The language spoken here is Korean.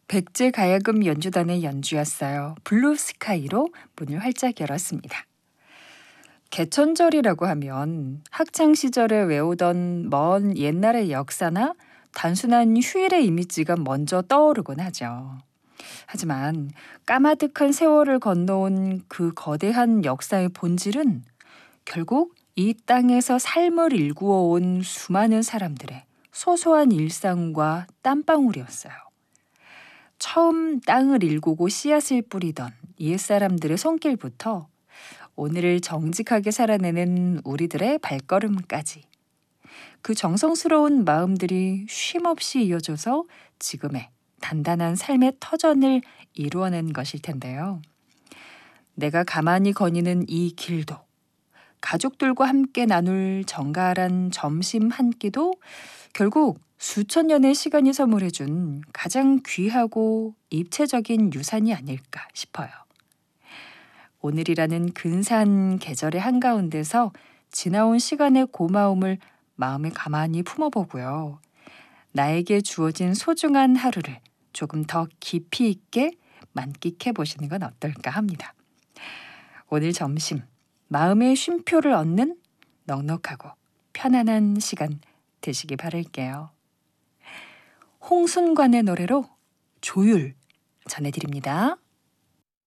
백제 가야금 연주단의 연주였어요. 블루 스카이로 문을 활짝 열었습니다. 개천절이라고 하면 학창 시절에 외우던 먼 옛날의 역사나 단순한 휴일의 이미지가 먼저 떠오르곤 하죠. 하지만 까마득한 세월을 건너온 그 거대한 역사의 본질은 결국 이 땅에서 삶을 일구어 온 수많은 사람들의 소소한 일상과 땀방울이었어요. 처음 땅을 일구고 씨앗을 뿌리던 옛사람들의 손길부터 오늘을 정직하게 살아내는 우리들의 발걸음까지 그 정성스러운 마음들이 쉼없이 이어져서 지금의 단단한 삶의 터전을 이루어낸 것일 텐데요. 내가 가만히 거니는 이 길도 가족들과 함께 나눌 정갈한 점심 한 끼도 결국 수천 년의 시간이 선물해준 가장 귀하고 입체적인 유산이 아닐까 싶어요. 오늘이라는 근사한 계절의 한가운데서 지나온 시간의 고마움을 마음에 가만히 품어보고요. 나에게 주어진 소중한 하루를 조금 더 깊이 있게 만끽해 보시는 건 어떨까 합니다. 오늘 점심 마음의 쉼표를 얻는 넉넉하고 편안한 시간 되시기 바랄게요. 홍순관의 노래로 조율 전해드립니다.